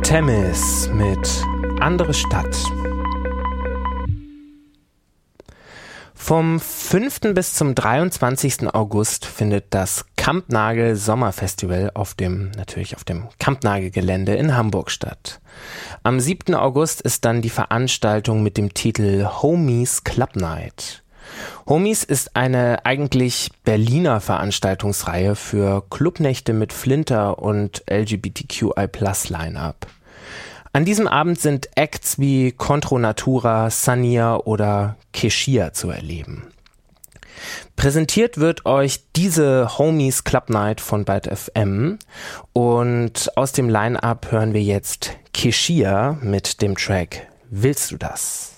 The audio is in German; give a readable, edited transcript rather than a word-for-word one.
Temis mit Andere Stadt. Vom 5. bis zum 23. August findet das Kampnagel Sommerfestival natürlich auf dem Kampnagel-Gelände in Hamburg statt. Am 7. August ist dann die Veranstaltung mit dem Titel Homies Club Night. Homies ist eine eigentlich Berliner Veranstaltungsreihe für Clubnächte mit Flinter und LGBTQI+-Line-Up. An diesem Abend sind Acts wie Contro Natura, Sania oder Keshia zu erleben. Präsentiert wird euch diese Homies Club Night von Byte FM und aus dem Line-Up hören wir jetzt Keshia mit dem Track Willst du das?